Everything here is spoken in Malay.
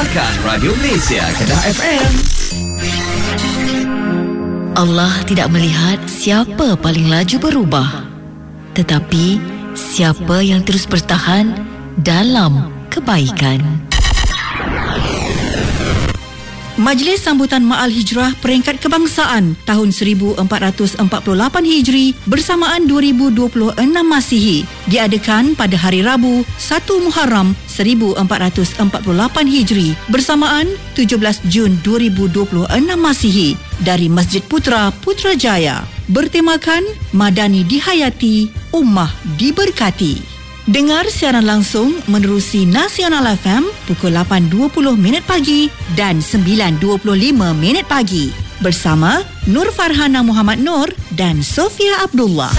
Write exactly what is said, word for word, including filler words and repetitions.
Dengarkan Radio Malaysia Kedah F M. Allah tidak melihat siapa paling laju berubah, tetapi siapa yang terus bertahan dalam kebaikan. Majlis Sambutan Ma'al Hijrah Peringkat Kebangsaan tahun seribu empat ratus empat puluh lapan Hijri bersamaan dua ribu dua puluh enam Masihi diadakan pada hari Rabu satu Muharram seribu empat ratus empat puluh lapan Hijri bersamaan tujuh belas Jun dua ribu dua puluh enam Masihi dari Masjid Putra Putrajaya, bertemakan Madani dihayati, Ummah diberkati. Dengar siaran langsung menerusi Nasional F M pukul lapan dua puluh minit pagi dan sembilan dua puluh lima minit pagi bersama Nur Farhana Muhammad Nur dan Sofia Abdullah.